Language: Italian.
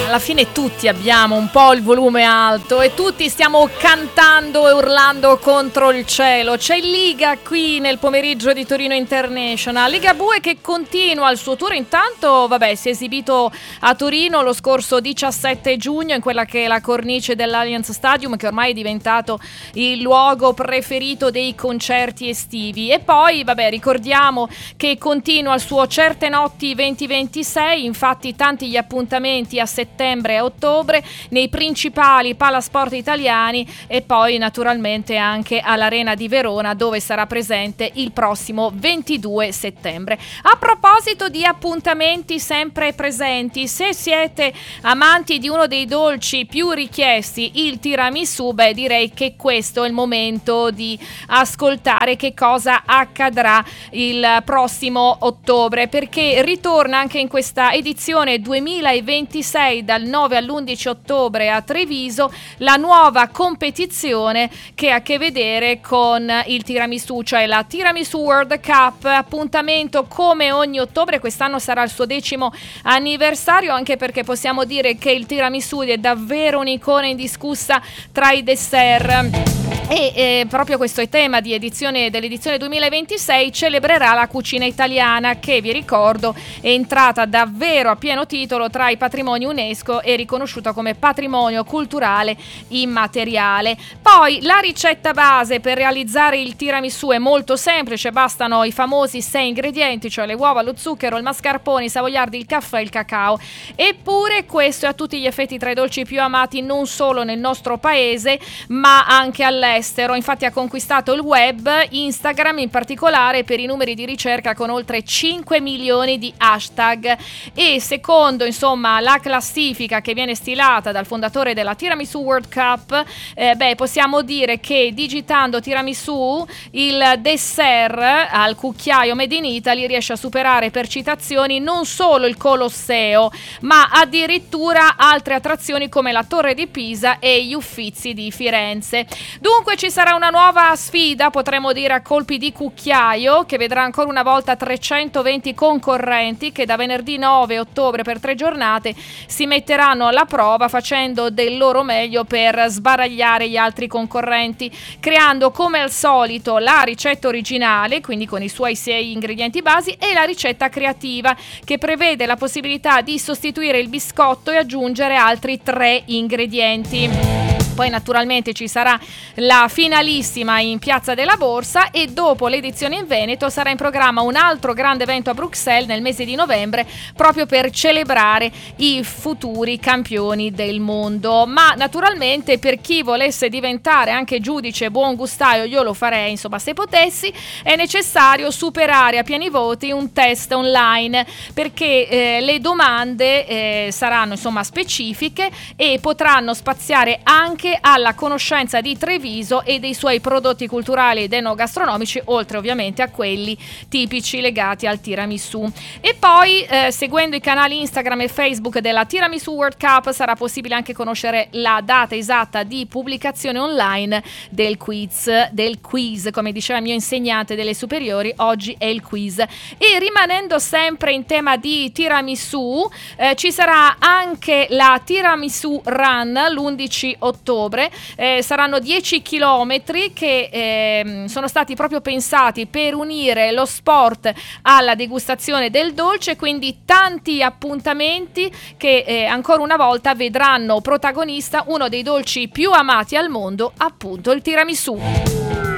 alla fine tutti abbiamo un po' il volume alto e tutti stiamo cantando e urlando contro il cielo. C'è Liga qui nel pomeriggio di Torino International, Ligabue che continua il suo tour. Intanto si è esibito a Torino lo scorso 17 giugno in quella che è la cornice dell'Allianz Stadium, che ormai è diventato il luogo preferito dei concerti estivi. E poi ricordiamo che continua il suo Certe Notti 2026, infatti tanti gli appuntamenti a settembre e a ottobre nei principali palasport italiani e poi naturalmente anche all'Arena di Verona, dove sarà presente il prossimo 22 settembre. A proposito di appuntamenti sempre presenti, se siete amanti di uno dei dolci più richiesti, il tiramisù, direi che questo è il momento di ascoltare che cosa accadrà il prossimo ottobre, perché ritorna anche in questa edizione 2026 dal 9 all'11 ottobre a Treviso la nuova competizione che ha a che vedere con il tiramisù, cioè la Tiramisù World Cup, appuntamento come ogni ottobre. Quest'anno sarà il suo 10° anniversario, anche perché possiamo dire che il tiramisù è davvero un'icona indiscussa tra i dessert. E proprio questo è tema dell'edizione 2026, celebrerà la cucina italiana che, vi ricordo, è entrata davvero a pieno titolo tra i patrimoni UNESCO e riconosciuta come patrimonio culturale immateriale. Poi la ricetta base per realizzare il tiramisù è molto semplice, bastano i famosi 6 ingredienti, cioè le uova, lo zucchero, il mascarpone, i savoiardi, il caffè e il cacao. Eppure questo è a tutti gli effetti tra i dolci più amati non solo nel nostro paese ma anche all'estero. Infatti ha conquistato il web, Instagram in particolare, per i numeri di ricerca con oltre 5 milioni di hashtag. E secondo la classifica che viene stilata dal fondatore della Tiramisù World Cup, possiamo dire che digitando tiramisù il dessert al cucchiaio Made in Italy riesce a superare per citazioni non solo il Colosseo ma addirittura altre attrazioni come la Torre di Pisa e gli Uffizi di Firenze. Dunque ci sarà una nuova sfida, potremmo dire a colpi di cucchiaio, che vedrà ancora una volta 320 concorrenti che da venerdì 9 ottobre per 3 giornate si metteranno alla prova facendo del loro meglio per sbaragliare gli altri concorrenti, creando come al solito la ricetta originale, quindi con i suoi 6 ingredienti basi, e la ricetta creativa che prevede la possibilità di sostituire il biscotto e aggiungere altri 3 ingredienti. Poi naturalmente ci sarà la finalissima in Piazza della Borsa e dopo l'edizione in Veneto sarà in programma un altro grande evento a Bruxelles nel mese di novembre proprio per celebrare i futuri campioni del mondo. Ma naturalmente per chi volesse diventare anche giudice buon gustaio, io lo farei se potessi, è necessario superare a pieni voti un test online, perché le domande saranno specifiche e potranno spaziare anche alla conoscenza di Treviso e dei suoi prodotti culturali ed enogastronomici, oltre ovviamente a quelli tipici legati al tiramisù. E poi seguendo i canali Instagram e Facebook della Tiramisù World Cup sarà possibile anche conoscere la data esatta di pubblicazione online del quiz, come diceva il mio insegnante delle superiori, oggi è il quiz. E rimanendo sempre in tema di tiramisù, ci sarà anche la Tiramisù Run l'11 ottobre. Saranno 10 chilometri che sono stati proprio pensati per unire lo sport alla degustazione del dolce, quindi tanti appuntamenti che ancora una volta vedranno protagonista uno dei dolci più amati al mondo, appunto il tiramisù.